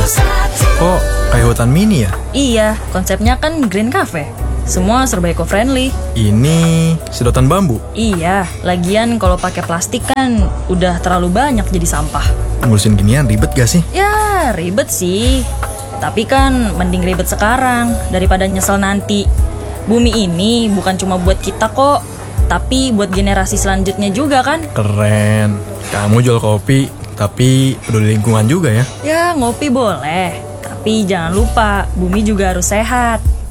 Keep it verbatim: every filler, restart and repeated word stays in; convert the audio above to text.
Oh, kayak hutan mini ya? Iya, konsepnya kan green cafe. Semua serba eco-friendly. Ini sedotan bambu. Iya, lagian kalau pakai plastik kan udah terlalu banyak jadi sampah. Ngurusin ginian ribet gak sih? Ya, ribet sih. Tapi kan mending ribet sekarang daripada nyesel nanti. Bumi ini bukan cuma buat kita kok, tapi buat generasi selanjutnya juga kan. Keren. Kamu jual kopi, tapi peduli lingkungan juga ya? Ya, ngopi boleh. Tapi jangan lupa, bumi juga harus sehat.